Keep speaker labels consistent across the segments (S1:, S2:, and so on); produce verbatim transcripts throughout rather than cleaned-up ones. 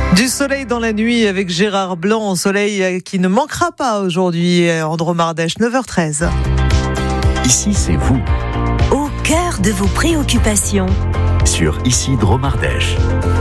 S1: Du soleil dans la nuit avec Gérard Blanc, soleil qui ne manquera pas aujourd'hui en Dromardèche, neuf heures treize.
S2: Ici, c'est vous.
S3: Au cœur de vos préoccupations.
S2: Sur Ici Dromardèche.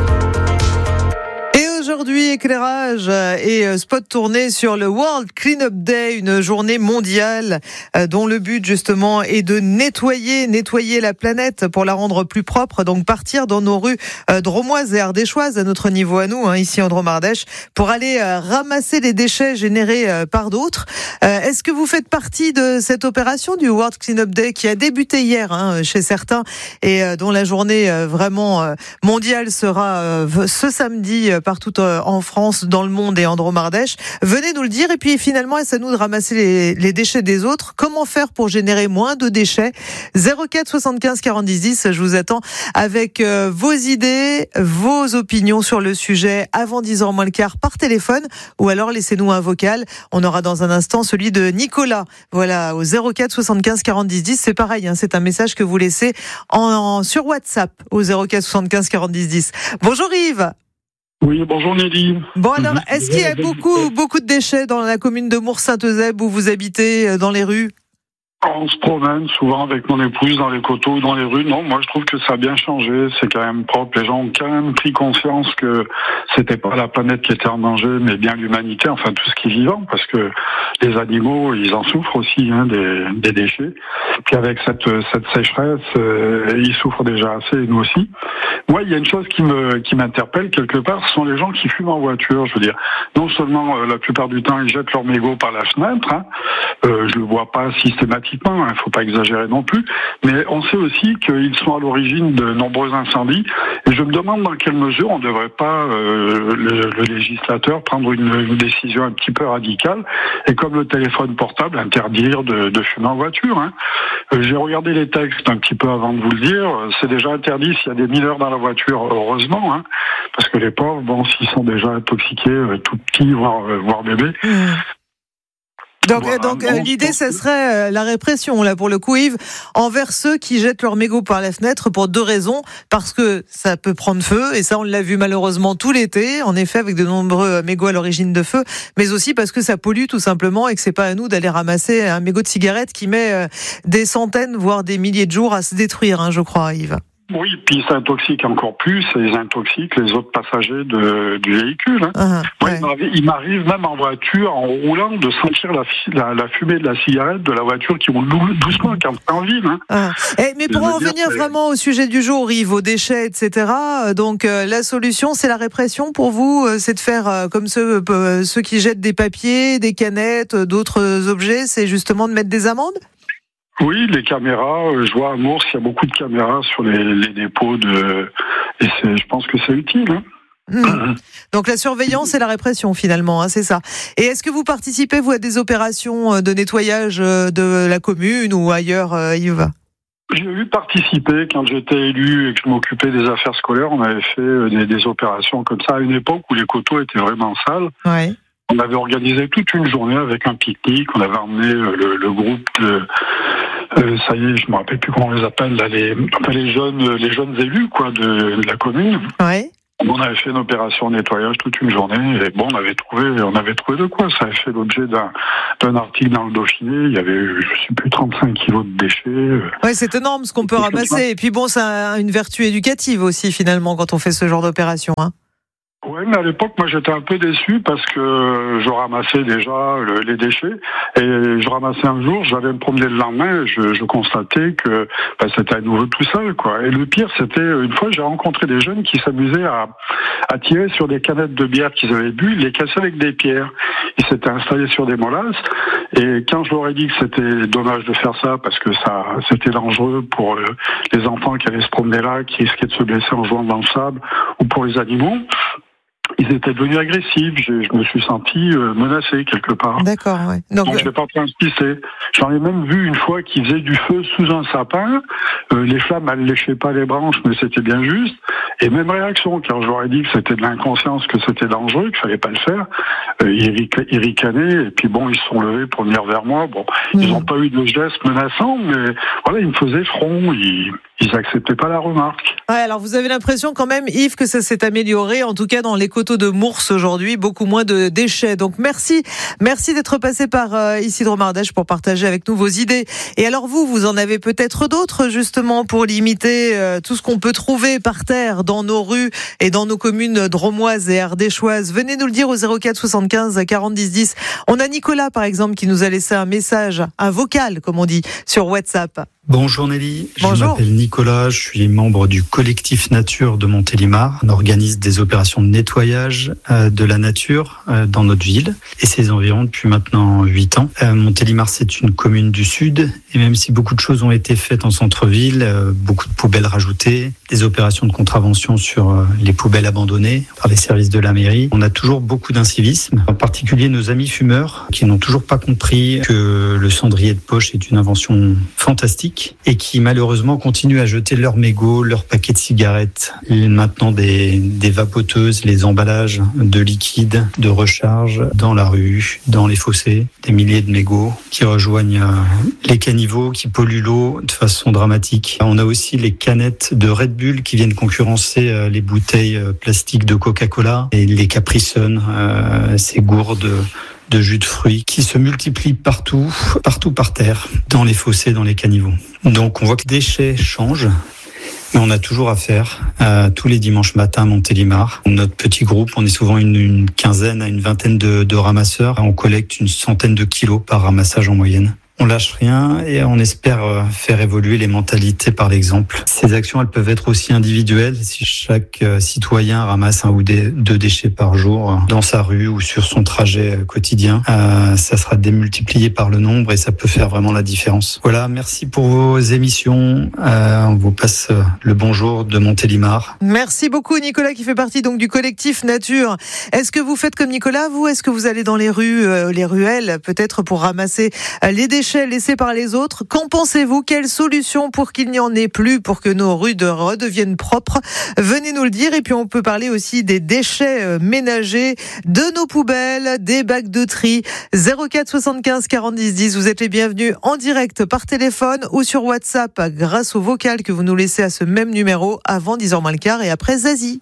S1: Aujourd'hui, éclairage et spot tourné sur le World Cleanup Day, une journée mondiale dont le but justement est de nettoyer, nettoyer la planète pour la rendre plus propre. Donc partir dans nos rues dromoises et ardéchoises à notre niveau à nous, hein, ici en Dromardèche, pour aller ramasser les déchets générés par d'autres. Est-ce que vous faites partie de cette opération du World Cleanup Day qui a débuté hier hein, chez certains et dont la journée vraiment mondiale sera ce samedi partout en France, dans le monde et en Dromardèche? Venez nous le dire. Et puis finalement, est-ce à nous de ramasser les, les déchets des autres? Comment faire pour générer moins de déchets? zéro quatre soixante-quinze quarante-dix dix, je vous attends avec euh, vos idées, vos opinions sur le sujet avant dix heures moins le quart par téléphone, ou alors laissez-nous un vocal. On aura dans un instant celui de Nicolas. Voilà, au zéro quatre soixante-quinze quarante-dix dix, c'est pareil, hein, c'est un message que vous laissez en, en, sur WhatsApp au zéro quatre soixante-quinze quarante-dix dix. Bonjour Yves.
S4: Oui, bonjour Nelly.
S1: Bon alors, est-ce qu'il y a beaucoup, beaucoup de déchets dans la commune de Mours-Saint-Eusèbe où vous habitez, dans les rues?
S4: On se promène souvent avec mon épouse dans les coteaux ou dans les rues. Non, moi je trouve que ça a bien changé. C'est quand même propre. Les gens ont quand même pris conscience que c'était pas la planète qui était en danger, mais bien l'humanité, enfin tout ce qui est vivant, parce que les animaux, ils en souffrent aussi, hein, des, des déchets. Puis avec cette, cette sécheresse, euh, ils souffrent déjà assez, et nous aussi. Moi, il y a une chose qui me qui m'interpelle quelque part, ce sont les gens qui fument en voiture. Je veux dire, non seulement euh, la plupart du temps ils jettent leur mégot par la fenêtre, hein, euh, je le vois pas systématiquement. Il ne faut pas exagérer non plus, mais on sait aussi qu'ils sont à l'origine de nombreux incendies. Et je me demande dans quelle mesure on ne devrait pas, euh, le, le législateur, prendre une, une décision un petit peu radicale et comme le téléphone portable, interdire de, de fumer en voiture. Hein. Euh, j'ai regardé les textes un petit peu avant de vous le dire. C'est déjà interdit s'il y a des mineurs dans la voiture, heureusement, hein, parce que les pauvres, bon, s'ils sont déjà intoxiqués, euh, tout petits, voire, euh, voire bébés. Mmh.
S1: Donc,
S4: voilà,
S1: donc
S4: bon,
S1: l'idée, ça serait la répression, là, pour le coup, Yves, envers ceux qui jettent leur mégot par la fenêtre pour deux raisons. Parce que ça peut prendre feu, et ça, on l'a vu malheureusement tout l'été, en effet, avec de nombreux mégots à l'origine de feu, mais aussi parce que ça pollue tout simplement et que c'est pas à nous d'aller ramasser un mégot de cigarette qui met des centaines, voire des milliers de jours à se détruire, hein, je crois, Yves.
S4: Oui, puis ça intoxique encore plus, et ils intoxiquent les autres passagers de, du véhicule. Hein.
S1: Uh-huh,
S4: Moi,
S1: ouais.
S4: il, m'arrive, il m'arrive même en voiture, en roulant, de sentir la, la, la fumée de la cigarette de la voiture qui roule doucement quand c'est en ville. Hein.
S1: Uh-huh. Et, mais pour en venir dire, vraiment au sujet du jour, Yves, aux déchets, et cetera, donc euh, la solution, c'est la répression pour vous, euh, c'est de faire euh, comme ceux, euh, ceux qui jettent des papiers, des canettes, euh, d'autres objets, c'est justement de mettre des amendes?
S4: Oui, les caméras, je vois à Mours, il y a beaucoup de caméras sur les, les dépôts de, et c'est, je pense que c'est utile. Hein.
S1: Mmh. Donc la surveillance et la répression finalement, hein, c'est ça. Et est-ce que vous participez, vous, à des opérations de nettoyage de la commune ou ailleurs, Yves ?
S4: J'ai eu participé quand j'étais élu et que je m'occupais des affaires scolaires. On avait fait des, des opérations comme ça à une époque où les coteaux étaient vraiment sales.
S1: Ouais.
S4: On avait organisé toute une journée avec un pique-nique. On avait emmené le, le groupe de, euh, ça y est, je me rappelle plus comment on les appelle, là, les, enfin, les jeunes, les jeunes élus, quoi, de, de la commune.
S1: Ouais.
S4: On avait fait une opération nettoyage toute une journée et bon, on avait trouvé, on avait trouvé de quoi. Ça avait fait l'objet d'un, d'un article dans le Dauphiné. Il y avait, je sais plus, trente-cinq kilos de déchets.
S1: Ouais, c'est énorme ce qu'on peut ramasser. Et puis bon, ça a une vertu éducative aussi finalement quand on fait ce genre d'opération, hein.
S4: Oui, mais à l'époque, moi, j'étais un peu déçu parce que je ramassais déjà le, les déchets et je ramassais un jour, j'allais me promener le lendemain et je, je constatais que bah, c'était à nouveau tout seul, quoi. Et le pire, c'était une fois, j'ai rencontré des jeunes qui s'amusaient à, à tirer sur des canettes de bière qu'ils avaient bu, les casser avec des pierres. Ils s'étaient installés sur des molasses et quand je leur ai dit que c'était dommage de faire ça parce que ça, c'était dangereux pour euh, les enfants qui allaient se promener là, qui risquaient de se blesser en jouant dans le sable ou pour les animaux, ils étaient devenus agressifs. Je, je me suis senti euh, menacé quelque part.
S1: D'accord, ouais. Donc,
S4: Donc je n'ai pas insisté. J'en ai même vu une fois qu'ils faisaient du feu sous un sapin. Euh, les flammes, elles léchaient pas les branches, mais c'était bien juste. Et même réaction, car je leur ai dit que c'était de l'inconscience, que c'était dangereux, qu'il fallait pas le faire. Euh, ils, ric- ils ricanaient, et puis bon, ils se sont levés pour venir vers moi. Bon, mmh. Ils n'ont pas eu de gestes menaçants, mais voilà, ils me faisaient front. Ils, ils acceptaient pas la remarque.
S1: Ouais, alors vous avez l'impression quand même, Yves, que ça s'est amélioré, en tout cas dans les coteaux de Mours aujourd'hui, beaucoup moins de déchets. Donc merci, merci d'être passé par euh, Isidro Mardèche pour partager avec nous vos idées. Et alors vous, vous en avez peut-être d'autres justement pour limiter euh, tout ce qu'on peut trouver par terre dans nos rues et dans nos communes dromoises et ardéchoises. Venez nous le dire au zéro quatre soixante-quinze quarante dix dix. On a Nicolas par exemple qui nous a laissé un message, un vocal comme on dit, sur WhatsApp.
S5: Bonjour Nelly,
S1: Bonjour.
S5: Je m'appelle Nicolas, je suis membre du collectif Nature de Montélimar. On organise des opérations de nettoyage euh, de la nature euh, dans notre ville et ses environs depuis maintenant huit ans. Euh, Montélimar, c'est une commune du Sud et même si beaucoup de choses ont été faites en centre-ville, euh, beaucoup de poubelles rajoutées, des opérations de contravention sur euh, les poubelles abandonnées par les services de la mairie, on a toujours beaucoup d'incivisme, en particulier nos amis fumeurs qui n'ont toujours pas compris que le cendrier de poche est une invention fantastique et qui malheureusement continuent à jeter leurs mégots, leurs paquets de cigarettes, et maintenant des, des vapoteuses, les emballages de liquide, de recharge dans la rue, dans les fossés, des milliers de mégots qui rejoignent les caniveaux, qui polluent l'eau de façon dramatique. On a aussi les canettes de Red Bull qui viennent concurrencer les bouteilles plastiques de Coca-Cola et les Capri Sun, euh, ces gourdes de jus de fruits qui se multiplient partout, partout par terre, dans les fossés, dans les caniveaux. Donc on voit que les déchets changent, mais on a toujours à faire euh, tous les dimanches matins à Montélimar. Notre petit groupe, on est souvent une, une quinzaine à une vingtaine de, de ramasseurs. On collecte une centaine de kilos par ramassage en moyenne. On lâche rien et on espère faire évoluer les mentalités par l'exemple. Ces actions, elles peuvent être aussi individuelles. Si chaque citoyen ramasse un ou deux déchets par jour dans sa rue ou sur son trajet quotidien, euh, ça sera démultiplié par le nombre et ça peut faire vraiment la différence. Voilà, merci pour vos émissions. Euh, on vous passe le bonjour de Montélimar.
S1: Merci beaucoup Nicolas qui fait partie donc du collectif Nature. Est-ce que vous faites comme Nicolas, vous ? Est-ce que vous allez dans les rues, euh, les ruelles, peut-être pour ramasser euh, les déchets laissés par les autres? Qu'en pensez-vous? Quelle solution pour qu'il n'y en ait plus, pour que nos rues de redeviennent propres? Venez nous le dire. Et puis on peut parler aussi des déchets ménagers, de nos poubelles, des bacs de tri. zéro quatre soixante-quinze quarante dix dix. Vous êtes les bienvenus en direct par téléphone ou sur WhatsApp grâce au vocal que vous nous laissez à ce même numéro avant dix heures moins le quart et après Zazie.